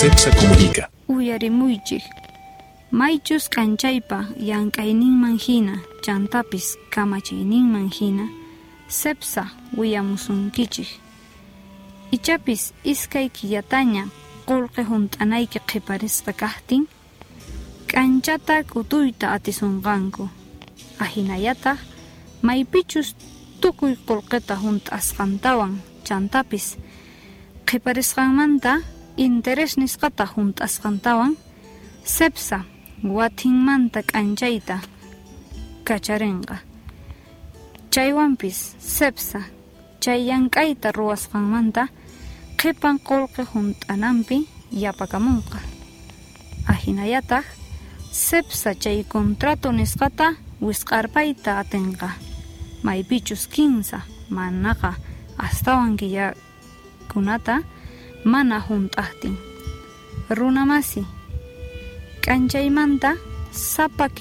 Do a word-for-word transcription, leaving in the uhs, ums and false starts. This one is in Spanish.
Cepsa comunica. Uyarimuychik. Maychus kanchaypa llank'ayninman hina chantapis kamachiyninman hina Cepsa willamusunkichik. Ichapis iskay killataña qullqi hunt'anayki qiparisqa kaqtin k'anchata k'utuyta atisunqanku. Ahinallataq maypichus tukuy qullqita hunt'asqantawan chantapis qiparisqanmanta interes nisqata hunt'asqantawan Cepsa wathinmanta k'anchayta kacharinqa. Chaywanpis Cepsa chay llank'ayta ruwasqanmanta qipan qullqi hunt'ananpi yapakamunqa. Ahinallataq Cepsa chay contrato nisqata wisq'arpayta atinqa. Maypichus kinsa manaqa astawan killakunata mana hunt'aqtin. Runamasi k'anchaymanta sapa